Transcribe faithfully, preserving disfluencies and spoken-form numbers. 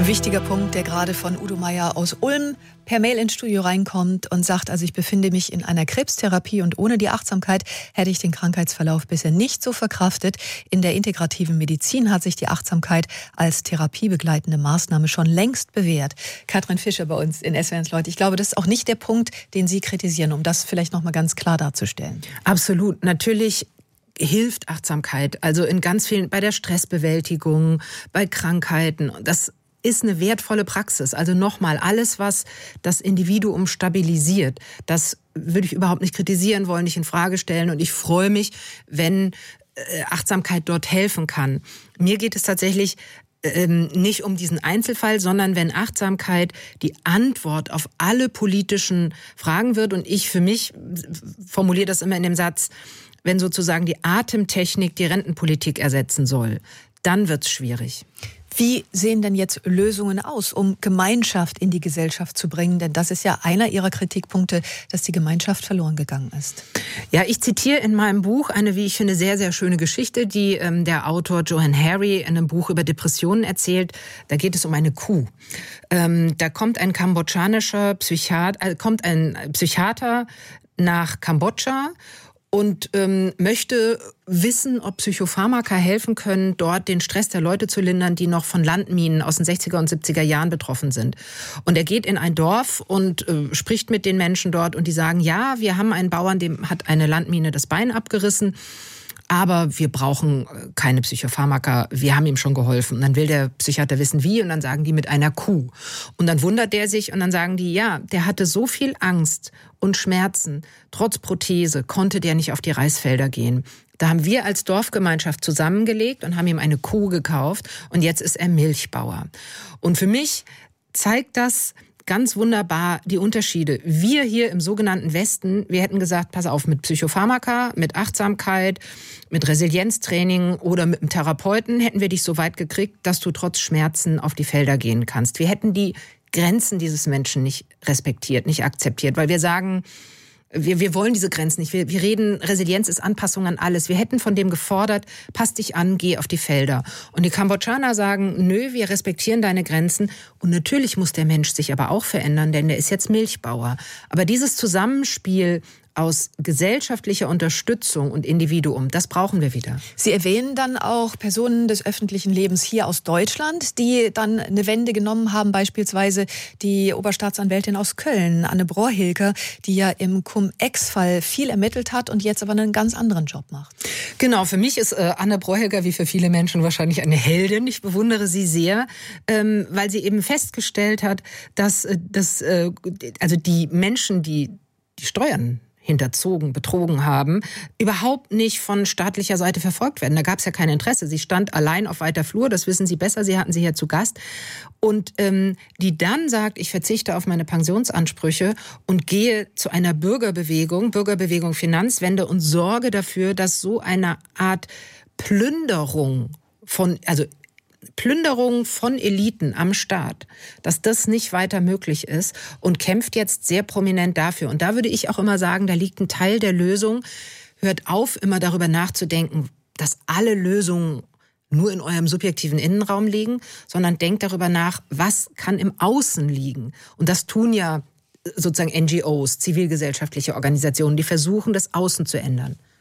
Ein wichtiger Punkt, der gerade von Udo Meier aus Ulm per Mail ins Studio reinkommt und sagt, also ich befinde mich in einer Krebstherapie und ohne die Achtsamkeit hätte ich den Krankheitsverlauf bisher nicht so verkraftet. In der integrativen Medizin hat sich die Achtsamkeit als therapiebegleitende Maßnahme schon längst bewährt. Katrin Fischer bei uns in S W R eins Leute. Ich glaube, das ist auch nicht der Punkt, den Sie kritisieren, um das vielleicht noch mal ganz klar darzustellen. Absolut. Natürlich hilft Achtsamkeit, also in ganz vielen, bei der Stressbewältigung, bei Krankheiten. Das ist eine wertvolle Praxis. Also nochmal, alles, was das Individuum stabilisiert, das würde ich überhaupt nicht kritisieren wollen, nicht in Frage stellen. Und ich freue mich, wenn Achtsamkeit dort helfen kann. Mir geht es tatsächlich ähm, nicht um diesen Einzelfall, sondern wenn Achtsamkeit die Antwort auf alle politischen Fragen wird. Und ich für mich formuliere das immer in dem Satz, wenn sozusagen die Atemtechnik die Rentenpolitik ersetzen soll, dann wird's schwierig. Wie sehen denn jetzt Lösungen aus, um Gemeinschaft in die Gesellschaft zu bringen? Denn das ist ja einer Ihrer Kritikpunkte, dass die Gemeinschaft verloren gegangen ist. Ja, ich zitiere in meinem Buch eine, wie ich finde, sehr, sehr schöne Geschichte, die ähm, der Autor Johann Hari in einem Buch über Depressionen erzählt. Da geht es um eine Kuh. Ähm, da kommt ein kambodschanischer Psychiater, äh, kommt ein Psychiater nach Kambodscha und ähm, möchte wissen, ob Psychopharmaka helfen können, dort den Stress der Leute zu lindern, die noch von Landminen aus den sechziger und siebziger Jahren betroffen sind. Und er geht in ein Dorf und äh, spricht mit den Menschen dort und die sagen, ja, wir haben einen Bauern, dem hat eine Landmine das Bein abgerissen, aber wir brauchen keine Psychopharmaka, wir haben ihm schon geholfen. Und dann will der Psychiater wissen, wie, und dann sagen die mit einer Kuh. Und dann wundert der sich und dann sagen die, ja, der hatte so viel Angst und Schmerzen, trotz Prothese konnte der nicht auf die Reisfelder gehen. Da haben wir als Dorfgemeinschaft zusammengelegt und haben ihm eine Kuh gekauft und jetzt ist er Milchbauer. Und für mich zeigt das ganz wunderbar die Unterschiede. Wir hier im sogenannten Westen, wir hätten gesagt, pass auf, mit Psychopharmaka, mit Achtsamkeit, mit Resilienztraining oder mit einem Therapeuten hätten wir dich so weit gekriegt, dass du trotz Schmerzen auf die Felder gehen kannst. Wir hätten die Grenzen dieses Menschen nicht respektiert, nicht akzeptiert, weil wir sagen, Wir, wir wollen diese Grenzen nicht. Wir, wir reden, Resilienz ist Anpassung an alles. Wir hätten von dem gefordert, pass dich an, geh auf die Felder. Und die Kambodschaner sagen, nö, wir respektieren deine Grenzen. Und natürlich muss der Mensch sich aber auch verändern, denn der ist jetzt Milchbauer. Aber dieses Zusammenspiel aus gesellschaftlicher Unterstützung und Individuum, das brauchen wir wieder. Sie erwähnen dann auch Personen des öffentlichen Lebens hier aus Deutschland, die dann eine Wende genommen haben, beispielsweise die Oberstaatsanwältin aus Köln, Anne Brohilger, die ja im Cum-Ex-Fall viel ermittelt hat und jetzt aber einen ganz anderen Job macht. Genau, für mich ist äh, Anne Brohilger wie für viele Menschen wahrscheinlich eine Heldin. Ich bewundere sie sehr, ähm, weil sie eben festgestellt hat, dass, äh, dass äh, also die Menschen, die die Steuern hinterzogen, betrogen haben, überhaupt nicht von staatlicher Seite verfolgt werden. Da gab es ja kein Interesse. Sie stand allein auf weiter Flur, das wissen Sie besser, Sie hatten sie hier zu Gast. Und ähm, die dann sagt, ich verzichte auf meine Pensionsansprüche und gehe zu einer Bürgerbewegung, Bürgerbewegung Finanzwende und sorge dafür, dass so eine Art Plünderung von, also Plünderung von Eliten am Staat, dass das nicht weiter möglich ist und kämpft jetzt sehr prominent dafür. Und da würde ich auch immer sagen, da liegt ein Teil der Lösung. Hört auf, immer darüber nachzudenken, dass alle Lösungen nur in eurem subjektiven Innenraum liegen, sondern denkt darüber nach, was kann im Außen liegen. Und das tun ja sozusagen N G Os, zivilgesellschaftliche Organisationen, die versuchen, das Außen zu ändern.